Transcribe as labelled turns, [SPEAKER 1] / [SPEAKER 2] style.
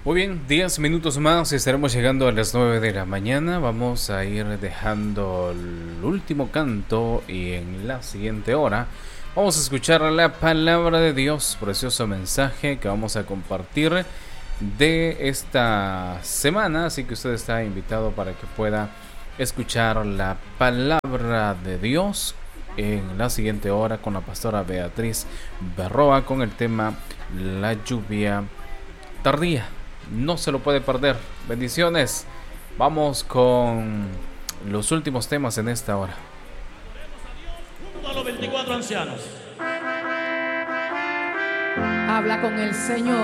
[SPEAKER 1] Muy bien, 10 minutos más y estaremos llegando a las 9 de la mañana. Vamos a ir dejando el último canto y en la siguiente hora vamos a escuchar la palabra de Dios, precioso mensaje que vamos a compartir de esta semana. Así que usted está invitado para que pueda escuchar la palabra de Dios en la siguiente hora con la pastora Beatriz Berroa con el tema La lluvia tardía. No se lo puede perder. Bendiciones. Vamos con los últimos temas en esta hora.
[SPEAKER 2] A los 24 ancianos.
[SPEAKER 3] Habla con el Señor.